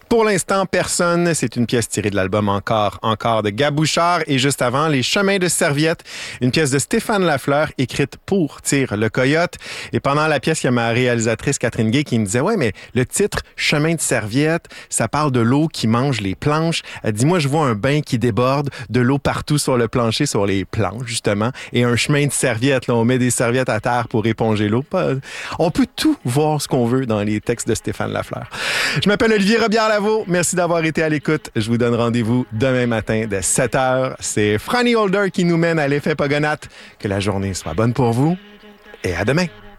Pour l'instant, personne. C'est une pièce tirée de l'album Encore de Gabouchard. Et juste avant, Les Chemins de Serviette, une pièce de Stéphane Lafleur écrite pour Tire le Coyote. Et pendant la pièce, il y a ma réalisatrice Catherine Gay qui me disait, ouais, mais le titre Chemin de Serviette, ça parle de l'eau qui mange les planches. Elle dit, moi, je vois un bain qui déborde, de l'eau partout sur le plancher, sur les planches, justement, et un chemin de serviette. Là, on met des serviettes à terre pour éponger l'eau. On peut tout voir ce qu'on veut dans les textes de Stéphane Lafleur. Je m'appelle Olivier Robillard-Lavaux. Merci d'avoir été à l'écoute. Je vous donne rendez-vous demain matin dès 7h. C'est Franny Holder qui nous mène à l'effet Pogonath. Que la journée soit bonne pour vous et à demain.